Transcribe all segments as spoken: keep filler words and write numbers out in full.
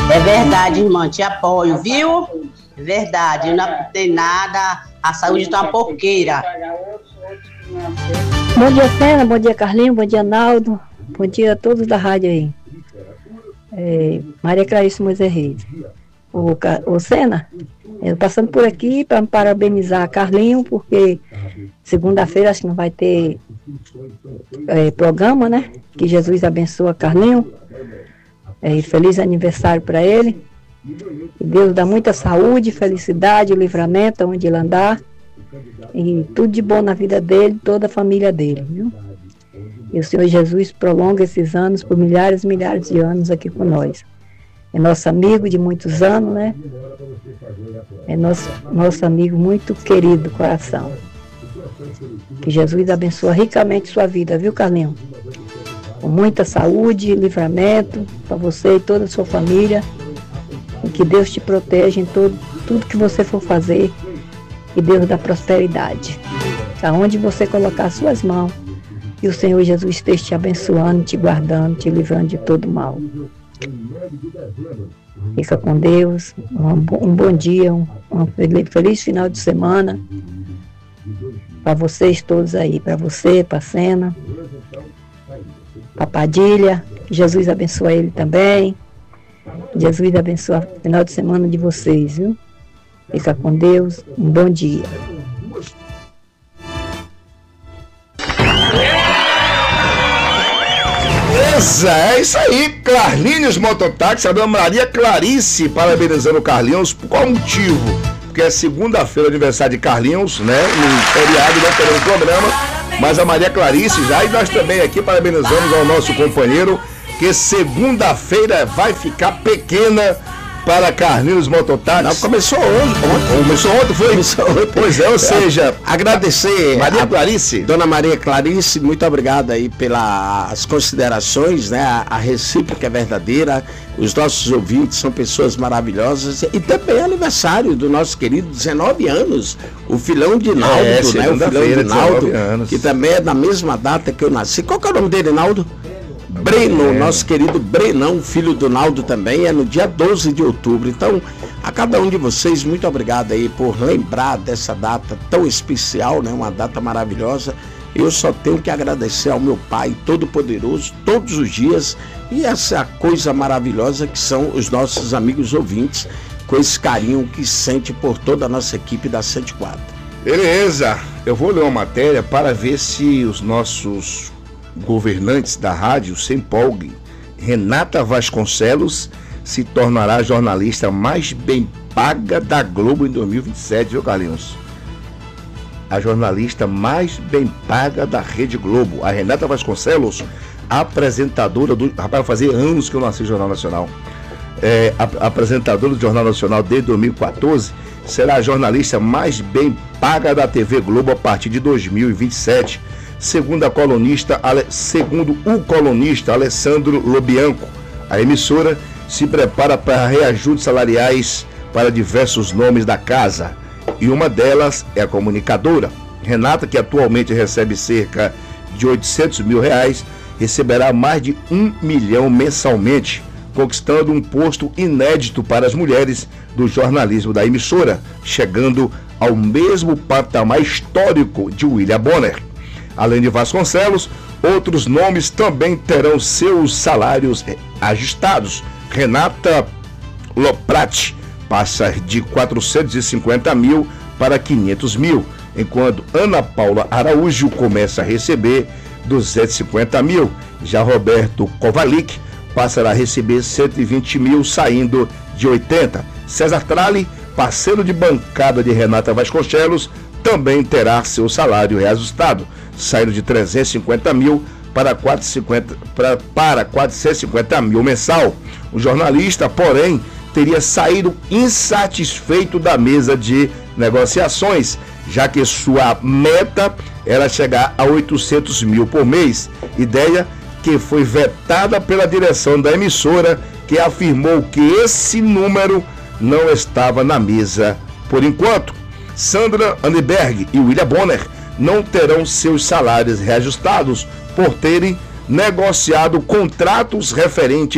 É verdade, irmã, te apoio, viu? É verdade, não tem nada, a saúde tá uma porqueira. Bom dia, Sena, bom dia, Carlinhos, bom dia, Naldo, bom dia a todos da rádio aí. É, Maria Clarice Moisés Reis. O, o Sena, eu passando por aqui para parabenizar a Carlinhos, porque segunda-feira acho que não vai ter é, programa, né? Que Jesus abençoe Carlinhos. É, feliz aniversário para ele. Que Deus dá muita saúde, felicidade, livramento onde ele andar. E tudo de bom na vida dele, toda a família dele, viu? E o Senhor Jesus prolonga esses anos por milhares e milhares de anos aqui com nós. É nosso amigo de muitos anos, né? É nosso, nosso amigo muito querido do coração. Que Jesus abençoe ricamente sua vida, viu, Carlinhos? Com muita saúde, livramento para você e toda a sua família. E que Deus te proteja em todo, tudo que você for fazer. E Deus dá prosperidade. Aonde você colocar as suas mãos, e o Senhor Jesus esteja te abençoando, te guardando, te livrando de todo mal. Fica com Deus, um, um bom dia, um, um feliz final de semana para vocês todos aí, para você, para a Sena, para Padilha, que Jesus abençoe ele também, Jesus abençoe o final de semana de vocês, viu? Fica com Deus, um bom dia. É isso aí, Carlinhos Mototáxi, a dona Maria Clarice parabenizando o Carlinhos. Por qual motivo? Porque é segunda-feira, aniversário de Carlinhos, né? No feriado não teremos programa, mas a Maria Clarice já, e nós também aqui parabenizamos ao nosso companheiro, que segunda-feira vai ficar pequena para Carlinhos Mototáxi. Não, começou hoje, ontem. Começou ontem, foi? Começou ontem. Pois é, ou seja, agradecer Maria a Clarice. Dona Maria Clarice, muito obrigado aí pelas considerações, né? A, a recíproca é verdadeira, os nossos ouvintes são pessoas maravilhosas, e também é aniversário do nosso querido dezenove anos, o filhão de Naldo, é, né? O filhão de Naldo, anos. que também é da mesma data que eu nasci. Qual que é o nome dele, Naldo? Breno, é. Nosso querido Brenão, filho do Naldo também, é no dia doze de outubro. Então, a cada um de vocês, muito obrigado aí por lembrar dessa data tão especial, né? Uma data maravilhosa. Eu só tenho que agradecer ao meu Pai Todo-Poderoso todos os dias, e essa coisa maravilhosa que são os nossos amigos ouvintes, com esse carinho que sente por toda a nossa equipe da cento e quatro. Beleza, eu vou ler uma matéria para ver se os nossos governantes da rádio se empolguem. Renata Vasconcelos se tornará a jornalista mais bem paga da Globo em dois mil e vinte e sete, viu, Carlinhos? A jornalista mais bem paga da Rede Globo, a Renata Vasconcelos, apresentadora do... Rapaz, vai fazer anos que eu nasci no Jornal Nacional. É, a, apresentadora do Jornal Nacional desde dois mil e quatorze, será a jornalista mais bem paga da T V Globo a partir de dois mil e vinte e sete. Segundo, a colunista, segundo o colunista Alessandro Lobianco, a emissora se prepara para reajustes salariais para diversos nomes da casa, e uma delas é a comunicadora. Renata, que atualmente recebe cerca de oitocentos mil reais, receberá mais de um milhão mensalmente, conquistando um posto inédito para as mulheres do jornalismo da emissora, chegando ao mesmo patamar histórico de William Bonner. Além de Vasconcelos, outros nomes também terão seus salários ajustados. Renata Loprati passa de quatrocentos e cinquenta mil para quinhentos mil, enquanto Ana Paula Araújo começa a receber duzentos e cinquenta mil. Já Roberto Kovalik passará a receber cento e vinte mil, saindo de oitenta. César Tralli, parceiro de bancada de Renata Vasconcelos, também terá seu salário reajustado, saindo de trezentos e cinquenta mil para quatrocentos e cinquenta, para, para quatrocentos e cinquenta mil mensal. O jornalista, porém, teria saído insatisfeito da mesa de negociações, já que sua meta era chegar a oitocentos mil por mês, ideia que foi vetada pela direção da emissora, que afirmou que esse número não estava na mesa por enquanto. Sandra Anneberg e William Bonner não terão seus salários reajustados por terem negociado contratos referentes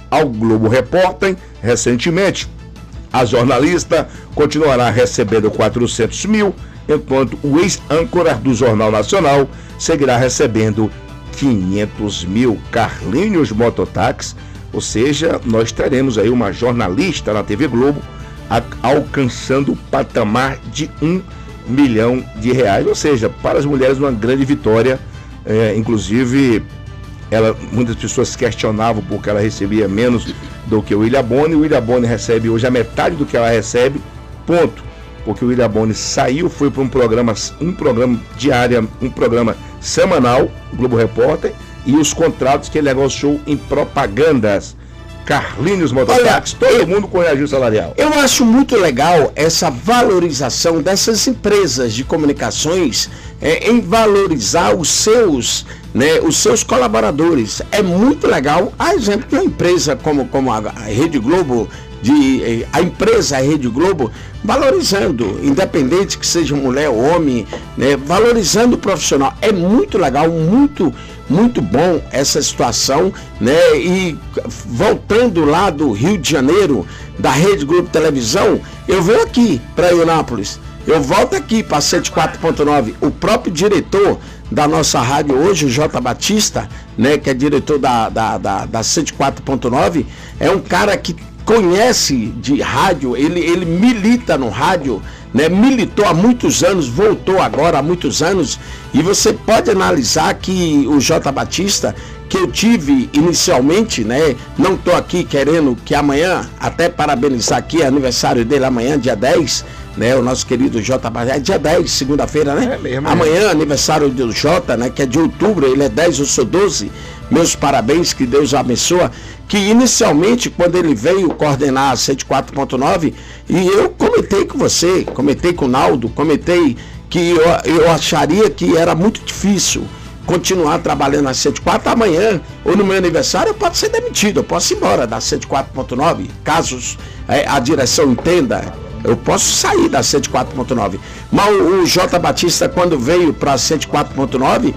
ao Globo Repórter recentemente. A jornalista continuará recebendo quatrocentos mil, enquanto o ex-âncora do Jornal Nacional seguirá recebendo quinhentos mil. Carlinhos Mototáxi, ou seja, nós teremos aí uma jornalista na T V Globo a, alcançando o patamar de um milhão de reais, ou seja, para as mulheres uma grande vitória. É, inclusive, ela, muitas pessoas questionavam porque ela recebia menos do que o William Bonner. O William Bonner recebe hoje a metade do que ela recebe, ponto. Porque o William Bonner saiu, foi para um programa, um programa diário, um programa semanal, Globo Repórter, e os contratos que ele negociou em propagandas. Carlinhos Mototáxi, todo eu, mundo com reajuste salarial. Eu acho muito legal essa valorização dessas empresas de comunicações é, em valorizar os seus, né, os seus colaboradores. É muito legal, a exemplo de uma empresa como, como a Rede Globo, de, a empresa a Rede Globo, valorizando, independente que seja mulher ou homem, né, valorizando o profissional. É muito legal, muito Muito bom essa situação, né? E voltando lá do Rio de Janeiro, da Rede Globo Televisão, eu venho aqui para Eunápolis, eu volto aqui para cento e quatro ponto nove. O próprio diretor da nossa rádio hoje, o J. Batista, né? Que é diretor da, da, da, da cento e quatro ponto nove, é um cara que conhece de rádio, ele, ele milita no rádio, né, militou há muitos anos, voltou agora há muitos anos, e você pode analisar que o J. Batista, que eu tive inicialmente, né, não estou aqui querendo que amanhã, até parabenizar aqui, é aniversário dele amanhã, dia dez, né, o nosso querido J. Batista, é dia dez, segunda-feira, né? É mesmo, amanhã, é. Aniversário do J, né, que é de outubro, ele é dez, eu sou doze, meus parabéns, que Deus abençoe. Que inicialmente, quando ele veio coordenar a cento e quatro ponto nove, e eu comentei com você, comentei com o Naldo, comentei que eu, eu acharia que era muito difícil continuar trabalhando na cento e quatro. Amanhã, ou no meu aniversário, eu posso ser demitido, eu posso ir embora da cento e quatro ponto nove, caso é, a direção entenda, eu posso sair da cento e quatro ponto nove. Mas o, o J. Batista, quando veio para a cento e quatro ponto nove,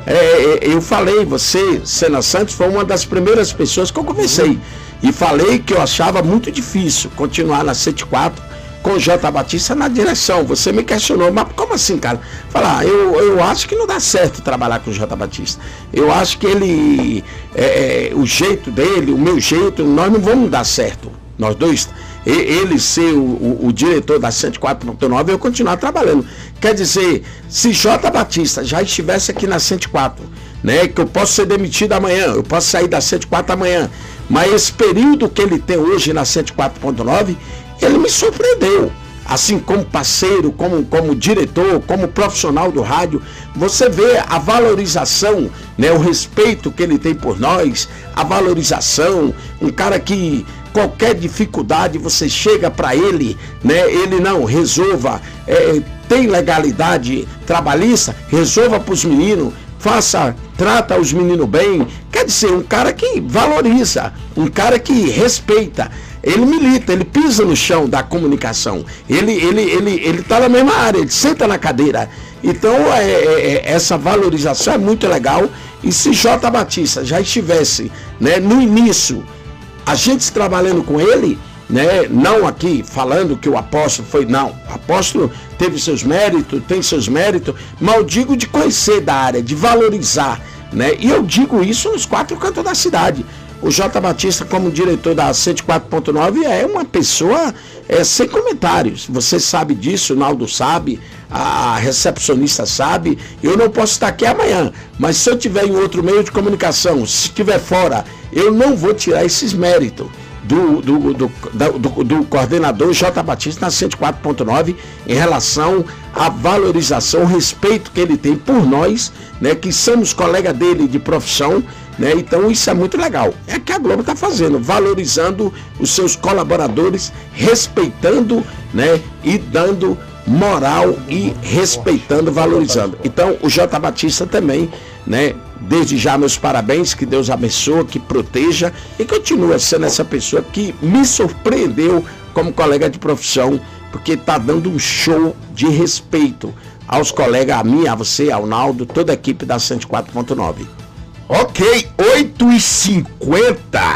É, eu falei, você, Sena Santos, foi uma das primeiras pessoas que eu conversei, e falei que eu achava muito difícil continuar na cento e quatro com o J. Batista na direção. Você me questionou, mas como assim, cara? Falar, eu, eu acho que não dá certo trabalhar com o J. Batista. Eu acho que ele, é, o jeito dele, o meu jeito, nós não vamos dar certo, nós dois. Ele ser o, o, o diretor da cento e quatro ponto nove, eu continuar trabalhando. Quer dizer, se J. Batista já estivesse aqui na cento e quatro, né, que eu posso ser demitido amanhã, eu posso sair da cento e quatro amanhã, mas esse período que ele tem hoje na cento e quatro ponto nove, ele me surpreendeu. Assim como parceiro, como, como diretor, como profissional do rádio, você vê a valorização, né, o respeito que ele tem por nós, a valorização, um cara que qualquer dificuldade você chega para ele, né, ele não resolva, é, tem legalidade trabalhista, resolva para os meninos, faça, trata os meninos bem. Quer dizer, um cara que valoriza, um cara que respeita. Ele milita, ele pisa no chão da comunicação, ele ele ele ele está na mesma área, ele senta na cadeira. Então é, é, essa valorização é muito legal. E se J. Batista já estivesse, né, no início, a gente trabalhando com ele, né, não aqui falando que o apóstolo foi, não, o apóstolo teve seus méritos, tem seus méritos, mas eu digo de conhecer da área, de valorizar, né, e eu digo isso nos quatro cantos da cidade. O J. Batista, como diretor da cento e quatro ponto nove, é uma pessoa é, sem comentários. Você sabe disso, o Naldo sabe, a recepcionista sabe. Eu não posso estar aqui amanhã, mas se eu tiver em outro meio de comunicação, se estiver fora, eu não vou tirar esses méritos do, do, do, do, do coordenador J. Batista na cento e quatro ponto nove em relação à valorização, o respeito que ele tem por nós, né, que somos colega dele de profissão. Né? Então isso é muito legal. É que a Globo está fazendo, valorizando os seus colaboradores, respeitando, né, e dando moral e respeitando, valorizando. Então o J. Batista também, né, desde já meus parabéns, que Deus abençoe, que proteja e continue sendo essa pessoa que me surpreendeu como colega de profissão, porque está dando um show de respeito aos colegas, a mim, a você, ao Naldo, toda a equipe da cento e quatro ponto nove. Ok, oito e cinquenta.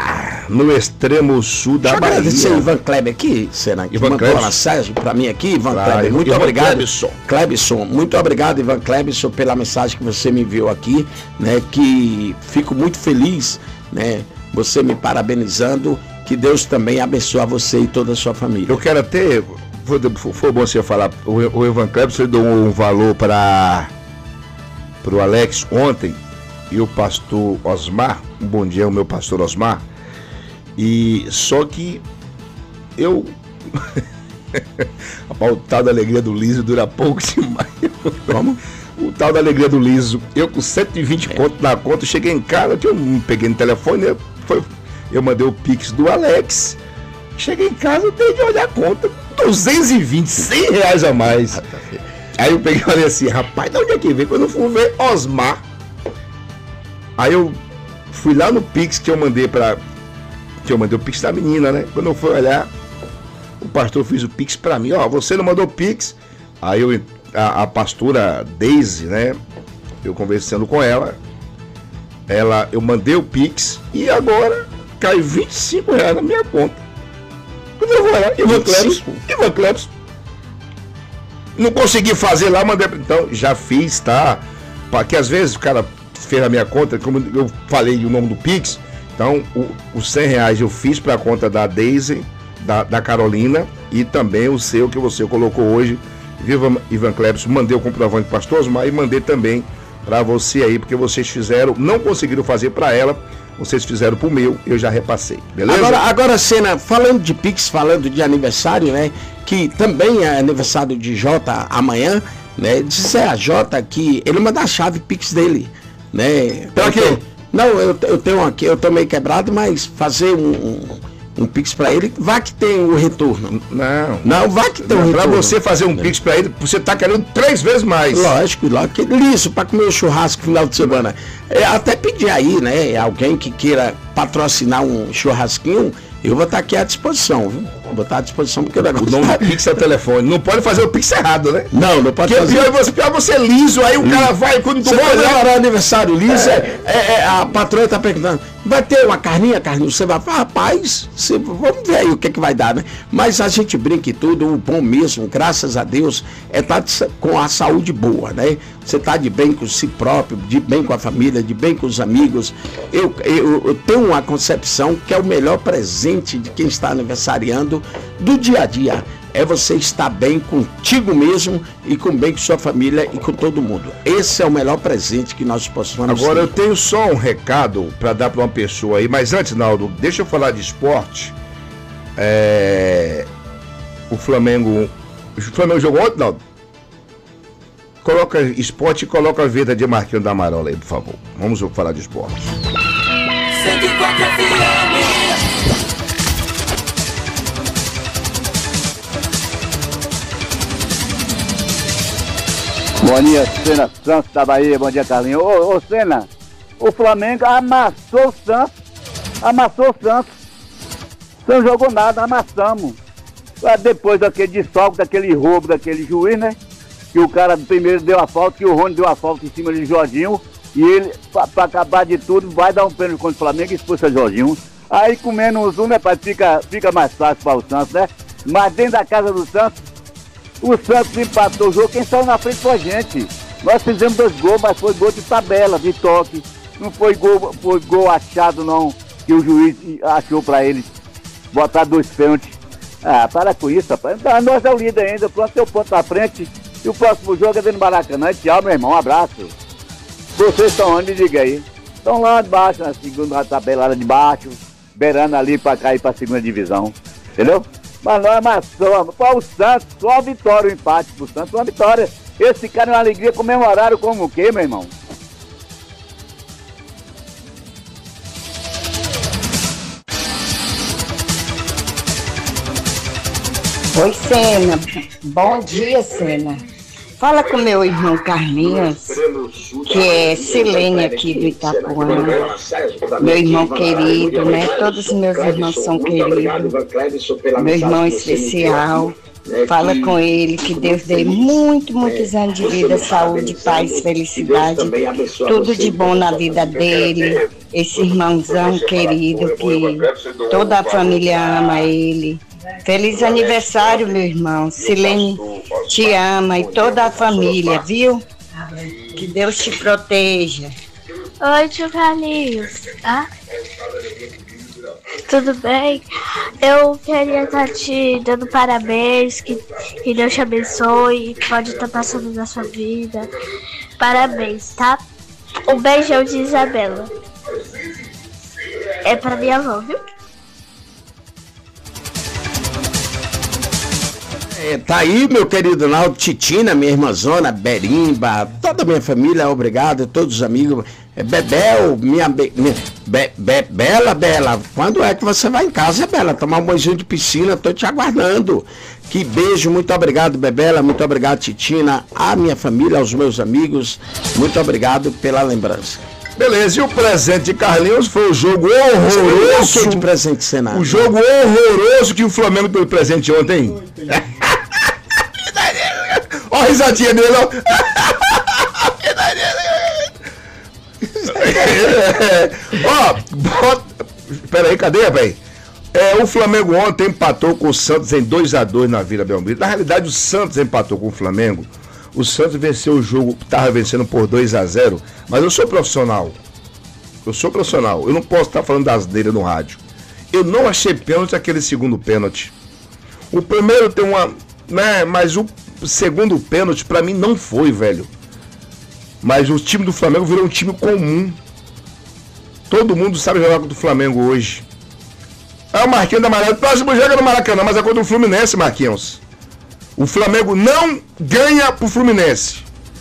no extremo sul da Deixa Bahia. Deixa eu agradecer Ivan Kleber aqui, Sena, que Ivan mandou Klebson. uma mensagem para mim aqui, Ivan Claro, Kleber, muito Ivan obrigado. Klebson. Klebson, muito obrigado, Ivan Klebson, pela mensagem que você me enviou aqui, né, que fico muito feliz, né, você me parabenizando, que Deus também abençoe você e toda a sua família. Eu quero até, foi, foi bom você falar, o, o Ivan Klebson deu um valor para o Alex ontem, e o pastor Osmar, um bom dia ao meu pastor Osmar, e só que eu o tal da alegria do liso dura pouco demais. Como? O tal da alegria do liso, eu com cento e vinte é. conto na conta, cheguei em casa, que eu me peguei no telefone, eu, foi, eu mandei o Pix do Alex, cheguei em casa, eu tenho que olhar a conta, duzentos e vinte, cem reais a mais. Aí eu peguei e falei assim, rapaz, de onde é que vem? Quando eu fui ver Osmar, aí eu fui lá no Pix que eu mandei pra. Que eu mandei o Pix da menina, né? Quando eu fui olhar, o pastor fez o Pix pra mim. Ó, você não mandou Pix. Aí eu, a, a pastora Daisy, né? Eu conversando com ela. Ela, eu mandei o Pix e agora cai vinte e cinco reais na minha conta. Quando eu vou olhar, Ivan Klebson, Ivan Klebson. Não consegui fazer lá, mandei. Então, já fiz, tá? Porque às vezes o cara fez a minha conta, como eu falei o nome do Pix, então o, os cem reais eu fiz para a conta da Daisy, da, da Carolina, e também o seu que você colocou hoje, viva Ivan Klebson, mandei o comprovante para o pastor Osmar e mandei também para você aí, porque vocês fizeram, não conseguiram fazer para ela, vocês fizeram pro meu, eu já repassei, beleza? Agora, agora Sena, falando de Pix, falando de aniversário, né, que também é aniversário de Jota amanhã, né, disse a Jota que ele manda a chave Pix dele, né? Pra quê? Não, eu, eu tenho aqui, eu tô meio quebrado, mas fazer um, um, um Pix pra ele, vai que tem o retorno. Não. Não, vai que tem o Pra retorno. você fazer um Pix pra ele, você tá querendo três vezes mais. Lógico, lógico. Liso, pra comer o churrasco no final de semana. É, até pedir aí, né, alguém que queira patrocinar um churrasquinho, eu vou estar aqui à disposição, viu? Vou estar à disposição porque o negócio... O nome do Pix é o telefone. Não pode fazer o Pix errado, né? Não, não pode Porque fazer. pior é você, pior você liso, aí o cara vai, quando tu Você vai vai olhar... olhar o aniversário liso, é. É, é, a patroa tá perguntando, vai ter uma carninha, carninho? Você vai falar, rapaz, você, vamos ver aí o que que vai dar, né? Mas a gente brinca e tudo, o bom mesmo, graças a Deus, é estar com a saúde boa, né? Você tá de bem com si próprio, de bem com a família, de bem com os amigos. Eu, eu, eu tenho uma concepção que é o melhor presente de quem está aniversariando do dia a dia. É você estar bem contigo mesmo e com bem com sua família e com todo mundo. Esse é o melhor presente que nós possamos Agora ter. eu tenho só um recado para dar para uma pessoa aí, mas antes, Naldo, deixa eu falar de esporte. É... O Flamengo. O Flamengo jogou ontem, Naldo? Coloca esporte e coloca a vida de Marquinhos da Marola aí, por favor. Vamos falar de esporte. cento e quatro F M. Bom dia, Sena Santos da Bahia, bom dia, Carlinhos. Ô, ô Sena, o Flamengo amassou o Santos, amassou o Santos. Não jogou nada, amassamos. Depois daquele desfalque, daquele roubo, daquele juiz, né? Que o cara primeiro deu a falta, que o Rony deu a falta em cima de Jorginho. E ele, pra, pra acabar de tudo, vai dar um pênalti contra o Flamengo e expulsa Jorginho. Aí com menos um, né, pai, fica, fica mais fácil para o Santos, né? Mas dentro da casa do Santos, o Santos empatou o jogo, quem saiu na frente foi a gente. Nós fizemos dois gols, mas foi gol de tabela, de toque. Não foi gol, foi gol achado não, que o juiz achou pra eles botar dois pênaltis. Ah, para com isso, rapaz. Então, nós é o líder ainda, pronto, tem o ponto na frente. E o próximo jogo é dentro do Maracanã. Tchau, meu irmão, um abraço. Vocês estão onde? Diga aí. Estão lá de baixo, na segunda tabelada de baixo, beirando ali pra cair pra segunda divisão. Entendeu? Mas nós amassamos. Para o Santos, só a vitória, o empate pro Santos, uma vitória. Esse cara é uma alegria, comemoraram como o quê, meu irmão? Oi, Sena. Bom dia, Sena. Fala com meu irmão Carlinhos, que é Silene aqui do Itapuã. Meu irmão querido, né? Todos os meus irmãos são queridos. Meu irmão especial. Fala com ele, que Deus dê muito, muitos anos de vida, saúde, paz, felicidade, tudo de bom na vida dele, esse irmãozão querido, que toda a família ama ele. Feliz aniversário, meu irmão. Silene te ama e toda a família, viu? Que Deus te proteja. Oi, tio Carlinhos. Ah? Tudo bem? Eu queria estar te dando parabéns, que, que Deus te abençoe, que pode estar passando na sua vida. Parabéns, tá? Um beijão de Isabela. É pra minha avó, viu? É, tá aí, meu querido Naldo, Titina, minha irmãzona, Berimba, toda a minha família, obrigado, todos os amigos. É, Bebel, minha, be, minha be, be, Bela, Bela, quando é que você vai em casa, Bela? Tomar um banhozinho de piscina, tô te aguardando. Que beijo, muito obrigado, Bebela, muito obrigado, Titina, a minha família, aos meus amigos, muito obrigado pela lembrança. Beleza, e o presente de Carlinhos foi o jogo horroroso. O que de presente, Senado? O jogo horroroso que o Flamengo deu presente ontem. Ó a risadinha dele, ó. Ó, bota... Peraí, cadê, velho? É, o Flamengo ontem empatou com o Santos em dois a dois na Vila Belmiro. Na realidade, o Santos empatou com o Flamengo. O Santos venceu o jogo, estava vencendo por dois a zero, mas eu sou profissional. Eu sou profissional. Eu não posso estar falando das asneiras no rádio. Eu não achei pênalti aquele segundo pênalti. O primeiro tem uma... né, mas o segundo pênalti pra mim não foi, velho. Mas o time do Flamengo virou um time comum. Todo mundo sabe jogar contra o Flamengo hoje. É o Marquinhos da Amarelo. Próximo jogo é no Maracanã, mas é contra o Fluminense, Marquinhos. O Flamengo não ganha pro Fluminense.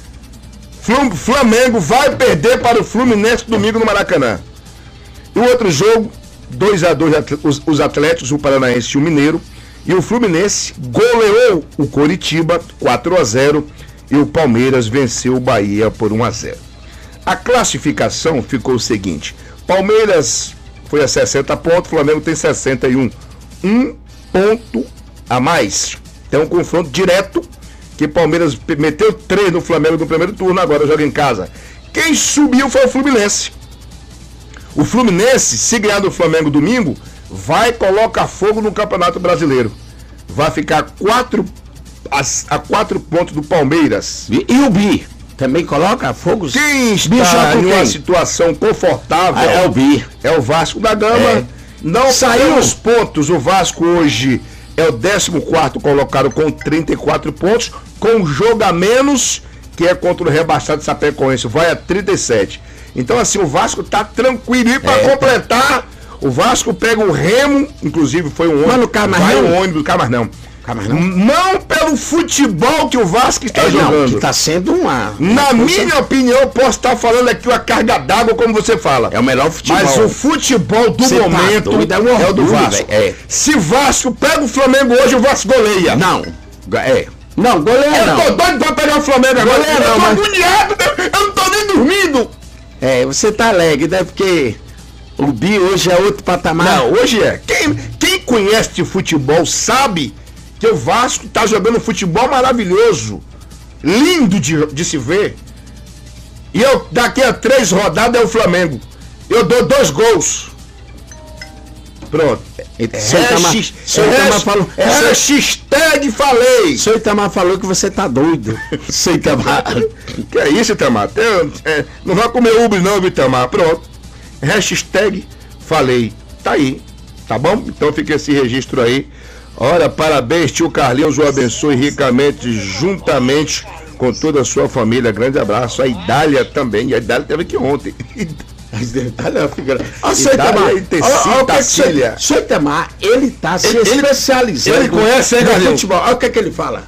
Flamengo vai perder para o Fluminense domingo no Maracanã. E o outro jogo, dois a dois, os Atléticos, o Paranaense e o Mineiro. E o Fluminense goleou o Coritiba quatro a zero e o Palmeiras venceu o Bahia por um a zero. A classificação ficou o seguinte: Palmeiras foi a sessenta pontos, Flamengo tem sessenta e um. Um ponto a mais. Tem um confronto direto, que Palmeiras meteu três no Flamengo no primeiro turno, agora joga em casa. Quem subiu foi o Fluminense. O Fluminense, se ganhar do Flamengo domingo, vai colocar fogo no Campeonato Brasileiro. Vai ficar quatro, a, a quatro pontos do Palmeiras. E, e o Bi? Também coloca fogo? Quem está em uma situação confortável ah, é o Bi. É o Vasco da Gama. É. Não saiu os pontos. O Vasco hoje é o décimo quarto colocado com trinta e quatro pontos, com um jogo a menos, que é contra o rebaixado de Chapecoense. Vai a trinta e sete. Então assim, o Vasco tá tranquilo. E para é, completar, o Vasco pega o Remo, inclusive foi um ônibus. Mano, Camarão. Vai um ônibus, Camarão. Camarão. Não pelo futebol que o Vasco está é, jogando. Não, que tá sendo uma... Na uma minha coisa... opinião, eu posso estar falando aqui uma carga d'água, como você fala. É o melhor futebol. Mas o futebol do você momento tá, um orgulho, é o do Vasco. É. Se Vasco pega o Flamengo hoje, o Vasco goleia. Não, é... Não, goleia eu não. Eu tô doido pra pegar o Flamengo agora. Goleia eu não, tô mas... agoniado, eu não tô nem dormindo. É, você tá alegre, né? Porque o Bi hoje é outro patamar. Não, hoje é. Quem, quem conhece de futebol sabe que o Vasco tá jogando futebol maravilhoso. Lindo de, de se ver. E eu, daqui a três rodadas é o Flamengo. Eu dou dois gols. Pronto. Hashtag falei. Seu Itamar falou que você tá doido. Seu Itamar. Que é isso, Itamar? É, não vai comer Uber não, Itamar. Pronto. Hashtag falei. Tá aí. Tá bom? Então fica esse registro aí. Olha, parabéns, tio Carlinhos. O abençoe ricamente, juntamente com toda a sua família. Grande abraço. A Idália também. A Idália teve aqui ontem. Olha a figura. Olha o seu Itamar. Seu Itamar, ele tá se ele, especializando. Ele conhece, hein, Carlinhos? Futebol. Olha o que é que ele fala.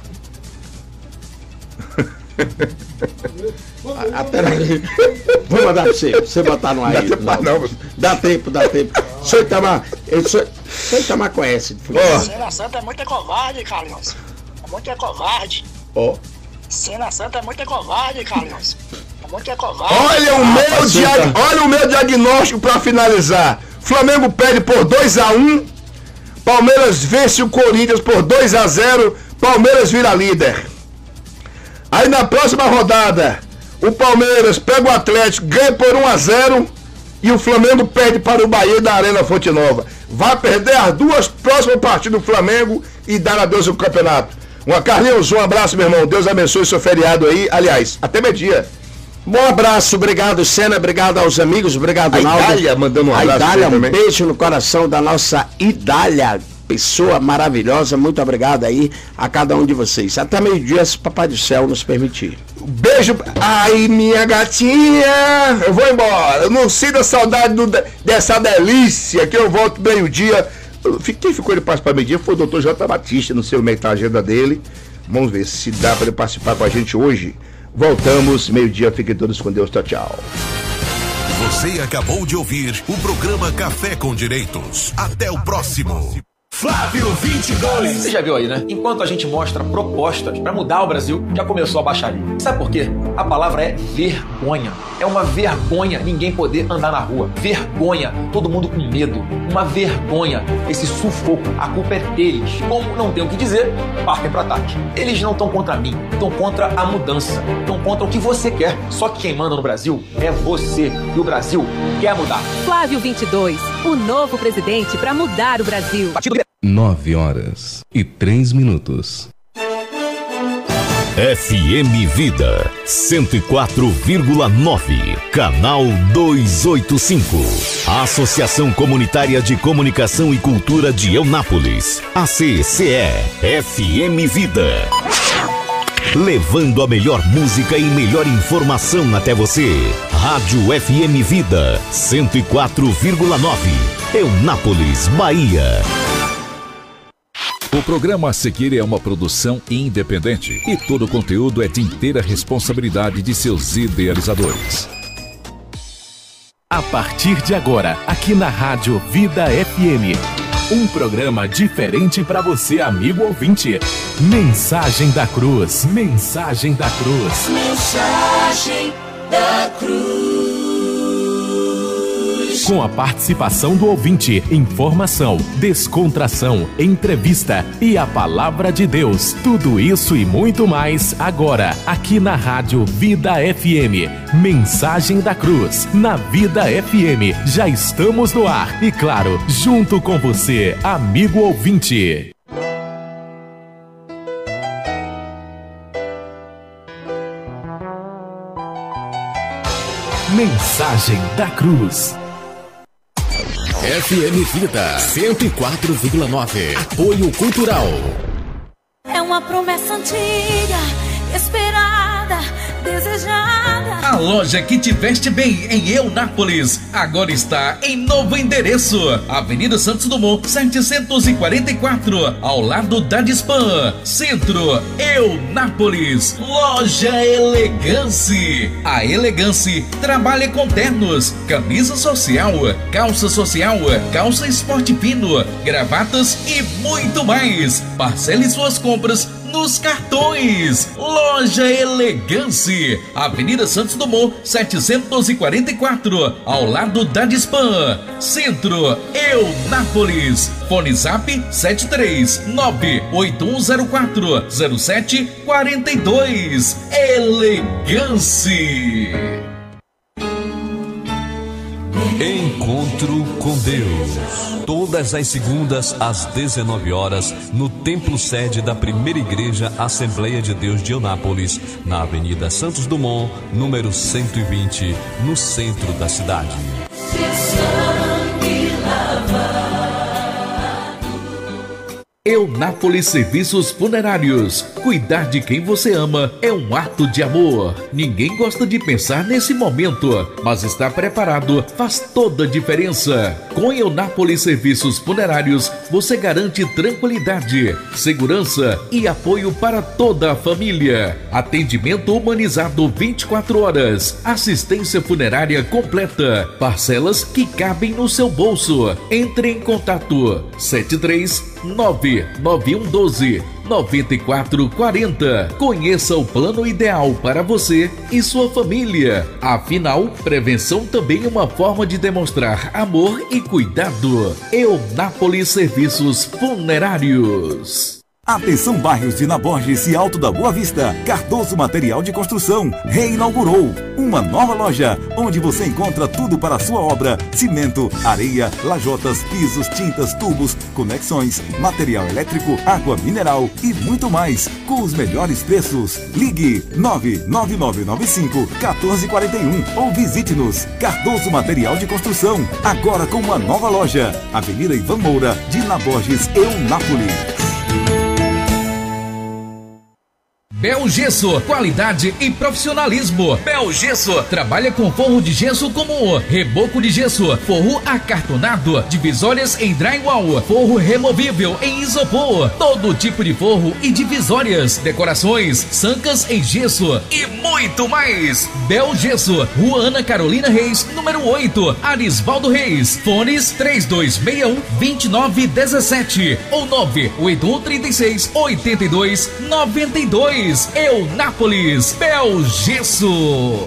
Até vou mandar pra você, pra você botar no ar aí. Não, não. Dá tempo, dá tempo. Seu Itamar, eu sou. Seu Itamar conhece. Oh. Cena Santa é muito covarde, Carlinhos. É muito é covarde. Ó. Oh. Cena Santa é muito covarde, Carlinhos. Muito é covarde. Olha o, ah, meu diag... Olha o meu diagnóstico para finalizar. Flamengo perde por dois a um. Palmeiras vence o Corinthians por dois a zero. Palmeiras vira líder. Aí na próxima rodada, o Palmeiras pega o Atlético, ganha por um a zero e o Flamengo perde para o Bahia da Arena Fonte Nova. Vai perder as duas próximas partidas do Flamengo e dar adeus ao campeonato. Uma Carlinhos, um abraço, meu irmão. Deus abençoe seu feriado aí. Aliás, até meio-dia. Bom abraço, obrigado, Sena, obrigado aos amigos, obrigado, Naldo. A Idália mandando um abraço. A Idália, um beijo no coração da nossa Idália, pessoa maravilhosa, muito obrigado aí a cada um de vocês. Até meio-dia, se Papai do Céu nos permitir. Beijo. Ai, minha gatinha, eu vou embora. Eu não sinto a saudade do, dessa delícia que eu volto meio-dia. Quem ficou ele participar meio-dia foi o doutor J. Batista, não sei como é que tá a agenda dele. Vamos ver se dá para ele participar com a gente hoje. Voltamos, meio-dia, fiquem todos com Deus, tchau, tchau. Você acabou de ouvir o programa Café com Direitos. Até o próximo. Flávio vinte e dois. Você já viu aí, né? Enquanto a gente mostra propostas para mudar o Brasil, já começou a baixaria. Sabe por quê? A palavra é vergonha. É uma vergonha ninguém poder andar na rua. Vergonha. Todo mundo com medo. Uma vergonha. Esse sufoco. A culpa é deles. Como não tem o que dizer, partem para ataque. Eles não estão contra mim. Estão contra a mudança. Estão contra o que você quer. Só que quem manda no Brasil é você. E o Brasil quer mudar. Flávio vinte e dois. O novo presidente para mudar o Brasil. Nove horas e três minutos. F M Vida cento e quatro vírgula nove, canal duzentos e oitenta e cinco. Associação Comunitária de Comunicação e Cultura de Eunápolis, A C C E, F M Vida. Levando a melhor música e melhor informação até você. Rádio F M Vida cento e quatro vírgula nove, Eunápolis, Bahia. O programa a seguir é uma produção independente e todo o conteúdo é de inteira responsabilidade de seus idealizadores. A partir de agora, aqui na Rádio Vida F M, um programa diferente para você, amigo ouvinte. Mensagem da Cruz. Mensagem da Cruz. Mensagem da Cruz. Com a participação do ouvinte, informação, descontração, entrevista e a palavra de Deus. Tudo isso e muito mais agora, aqui na Rádio Vida F M. Mensagem da Cruz, na Vida F M. Já estamos no ar e, claro, junto com você, amigo ouvinte. Mensagem da Cruz. F M Vida cento e quatro vírgula nove. Apoio Cultural. É uma promessa antiga, esperada, desejada. A loja que te veste bem em Eunápolis agora está em novo endereço. Avenida Santos Dumont, setecentos e quarenta e quatro, ao lado da Dispan. Centro, Eunápolis. Loja Elegance. A Elegance trabalha com ternos, camisa social, calça social, calça esporte fino, gravatas e muito mais. Parcele suas compras nos cartões. Loja Elegance, Avenida Santos Dumont, setecentos e quarenta e quatro, ao lado da Dispan. Centro, Eunápolis. Fone Zap sete três nove oito um zero quatro zero sete quatro dois. Elegance. Encontro com Deus. Todas as segundas às dezenove horas no Templo Sede da Primeira Igreja Assembleia de Deus de Eunápolis, na Avenida Santos Dumont, número cento e vinte, no centro da cidade. Eunápolis Serviços Funerários. Cuidar de quem você ama é um ato de amor. Ninguém gosta de pensar nesse momento, mas estar preparado faz toda a diferença. Com Eunápolis Serviços Funerários, você garante tranquilidade, segurança e apoio para toda a família. Atendimento humanizado vinte e quatro horas. Assistência funerária completa. Parcelas que cabem no seu bolso. Entre em contato sete três nove nove um um doze nove quatro quatro zero. Conheça o plano ideal para você e sua família. Afinal, prevenção também é uma forma de demonstrar amor e cuidado. Eunápolis Serviços Funerários. Atenção, bairros de Naborges e Alto da Boa Vista. Cardoso Material de Construção reinaugurou uma nova loja onde você encontra tudo para a sua obra: cimento, areia, lajotas, pisos, tintas, tubos, conexões, material elétrico, água mineral e muito mais, com os melhores preços. Ligue nove nove nove nove cinco um quatro quatro um ou visite-nos. Cardoso Material de Construção, agora com uma nova loja. Avenida Ivan Moura, de Naborges, Eunápolis. Belgesso, qualidade e profissionalismo. Belgesso trabalha com forro de gesso como reboco de gesso, forro acartonado, divisórias em drywall, forro removível em isopor, todo tipo de forro e divisórias, decorações, sancas em gesso e muito mais. Belgesso, Rua Ana Carolina Reis, número oito, Arisvaldo Reis. Fones três dois seis um, dois nove um sete ou nove oito um três seis, oito dois nove dois. Eunápolis, Belgesso.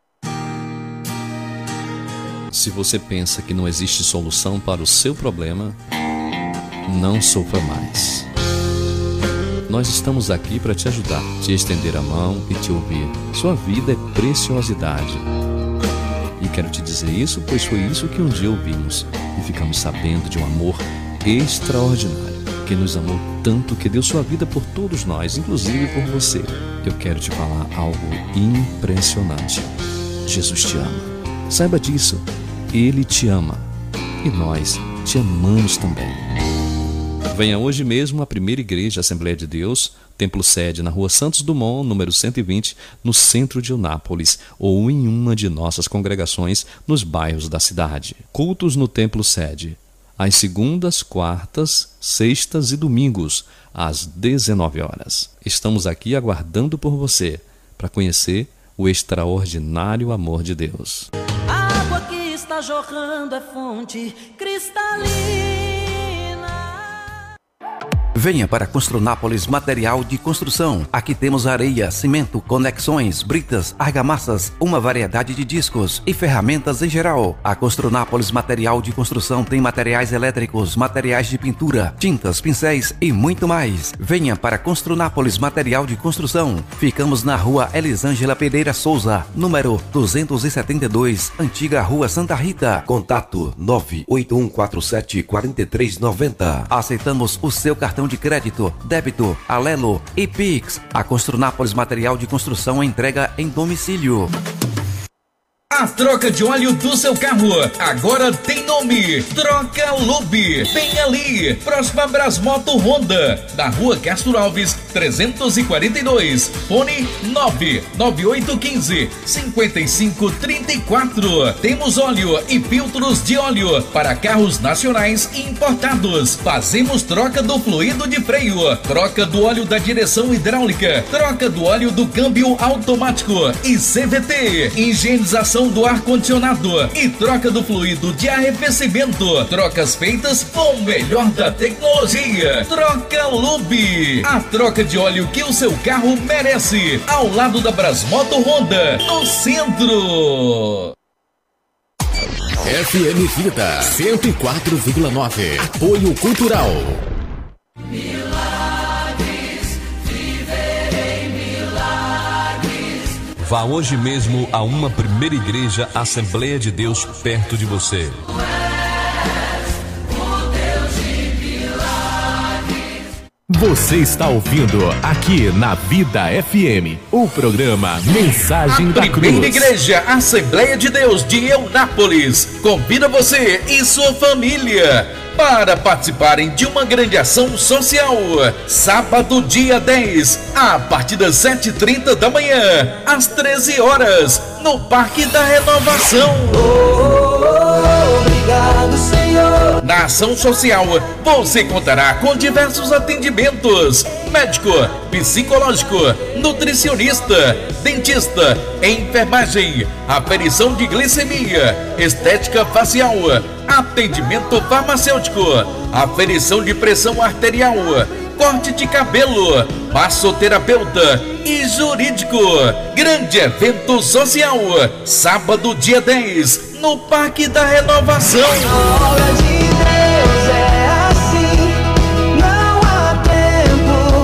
Se você pensa que não existe solução para o seu problema, não sofra mais. Nós estamos aqui para te ajudar, te estender a mão e te ouvir. Sua vida é preciosidade. E quero te dizer isso, pois foi isso que um dia ouvimos e ficamos sabendo de um amor extraordinário, que nos amou tanto que deu sua vida por todos nós, inclusive por você. Eu quero te falar algo impressionante. Jesus te ama. Saiba disso. Ele te ama. E nós te amamos também. Venha hoje mesmo à primeira igreja Assembleia de Deus, templo sede na Rua Santos Dumont, número cento e vinte, no centro de Eunápolis, ou em uma de nossas congregações nos bairros da cidade. Cultos no templo sede, às segundas, quartas, sextas e domingos, às dezenove horas. Estamos aqui aguardando por você, para conhecer o extraordinário amor de Deus. A água que está jorrando é fonte cristalina. Venha para Construnápolis Material de Construção. Aqui temos areia, cimento, conexões, britas, argamassas, uma variedade de discos e ferramentas em geral. A Construnápolis Material de Construção tem materiais elétricos, materiais de pintura, tintas, pincéis e muito mais. Venha para Construnápolis Material de Construção. Ficamos na Rua Elisângela Pereira Souza, número duzentos e setenta e dois, Antiga Rua Santa Rita. Contato nove oito um quatro sete quatro três nove zero. Aceitamos o seu cartão de crédito, débito, Alelo e Pix. A Construnápolis Material de Construção entrega em domicílio. A troca de óleo do seu carro agora tem nome: Troca Lube. Bem ali, próxima a Brasmoto Honda, na Rua Castro Alves trezentos e quarenta e dois. Fone nove nove oito um cinco, cinco cinco três quatro. Temos óleo e filtros de óleo para carros nacionais e importados. Fazemos troca do fluido de freio, troca do óleo da direção hidráulica, troca do óleo do câmbio automático e C V T, higienização do ar-condicionado e troca do fluido de arrefecimento. Trocas feitas com o melhor da tecnologia. Troca Lube, a troca de óleo que o seu carro merece, ao lado da Brasmoto Honda, no centro. F M Vida cento e quatro vírgula nove. Apoio Cultural. Vá hoje mesmo a uma primeira igreja Assembleia de Deus perto de você. Você está ouvindo aqui na Vida F M, o programa Mensagem da Cruz. A primeira igreja Assembleia de Deus de Eunápolis convida você e sua família para participarem de uma grande ação social. Sábado, dia dez, a partir das sete e trinta da manhã, às treze horas, no Parque da Renovação. Obrigado, Senhor. Na ação social, você contará com diversos atendimentos: médico, psicológico, nutricionista, dentista, enfermagem, aferição de glicemia, estética facial, atendimento farmacêutico, aferição de pressão arterial, corte de cabelo, massoterapeuta e jurídico. Grande evento social, sábado, dia dez, no Parque da Renovação. A obra de Deus é assim, não há tempo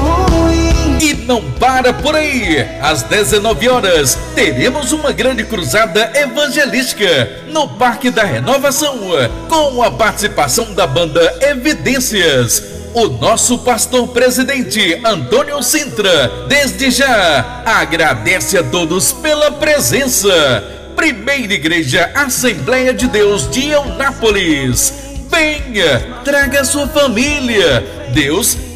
para por aí. Às dezenove horas, teremos uma grande cruzada evangelística no Parque da Renovação, com a participação da banda Evidências. O nosso pastor presidente, Antônio Sintra, desde já agradece a todos pela presença. Primeira Igreja Assembleia de Deus de Eunápolis. Venha, traga sua família. Deus